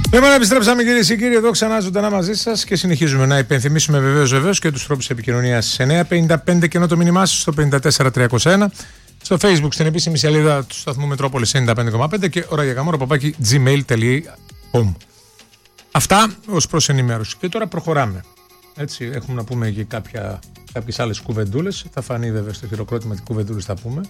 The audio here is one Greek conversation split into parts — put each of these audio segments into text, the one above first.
Λοιπόν, επιστρέψαμε κυρίες και κύριοι εδώ ξανά ζωντανά μαζί σας και συνεχίζουμε να υπενθυμίσουμε βεβαίως και τους τρόπους επικοινωνίας. 955 και ενώ το μήνυμά σας στο 54301. Στο Facebook, στην επίσημη σελίδα του σταθμού Μετρόπολης 95,5 και ώρα για γαμόρα παπάκι gmail.com. Αυτά ως προς ενημέρωση. Και τώρα προχωράμε. Έτσι, έχουμε να πούμε και κάποιες άλλες κουβεντούλες. Θα φανεί βέβαια στο χειροκρότημα τι κουβεντούλες θα πούμε.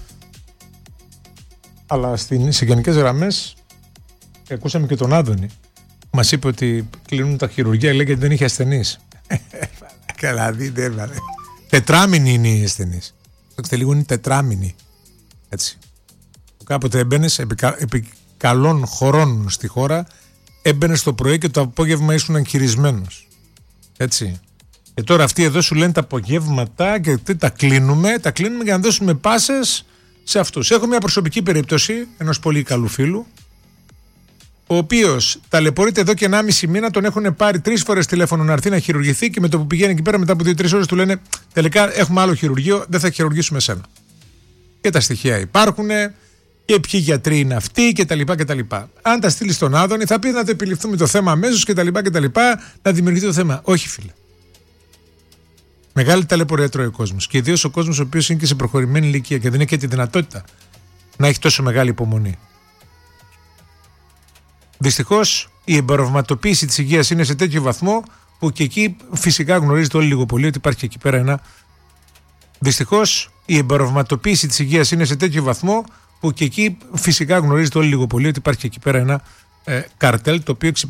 Αλλά σε γενικές γραμμές ακούσαμε και τον Άδωνη. Μας είπε ότι κλείνουν τα χειρουργεία, λέει, γιατί δεν είχε ασθενείς. Καλά, δείτε, έβαλε. Τετράμινοι είναι οι ασθενείς. Το λίγο είναι τετράμινοι. Έτσι. Κάποτε έμπαινες επί καλών χωρών στη χώρα, έμπαινες το πρωί και το απόγευμα ήσουν εγχειρισμένος. Έτσι. Και τώρα αυτοί εδώ σου λένε τα απογεύματα και τα κλείνουμε για να δώσουμε πάσες σε αυτούς. Έχω μια προσωπική περίπτωση ενός πολύ καλού φίλου, ο οποίος ταλαιπωρείται εδώ και 1,5 μήνα, τον έχουν πάρει 3 φορές τηλέφωνο να έρθει να χειρουργηθεί και με το που πηγαίνει εκεί πέρα μετά από 2-3 ώρες του λένε τελικά έχουμε άλλο χειρουργείο, δεν θα χειρουργήσουμε σένα. Και τα στοιχεία υπάρχουν και ποιοι γιατροί είναι αυτοί κτλ. Αν τα στείλει στον Άδωνη θα πει να το επιληφθούμε το θέμα αμέσως κτλ. Να δημιουργηθεί το θέμα. Όχι, φίλε. Μεγάλη ταλαιπωρία τρώει ο κόσμος. Και ιδίως ο κόσμος ο οποίος είναι και σε προχωρημένη ηλικία και δεν έχει και τη δυνατότητα να έχει τόσο μεγάλη υπομονή. Δυστυχώς η εμπορευματοποίηση της υγείας είναι σε τέτοιο βαθμό που και εκεί φυσικά γνωρίζετε όλοι λίγο πολύ ότι υπάρχει και εκεί πέρα ένα. Δυστυχώς η εμπορευματοποίηση της υγείας είναι σε τέτοιο βαθμό που και εκεί φυσικά γνωρίζετε όλοι λίγο πολύ ότι υπάρχει και εκεί πέρα ένα καρτέλ το οποίο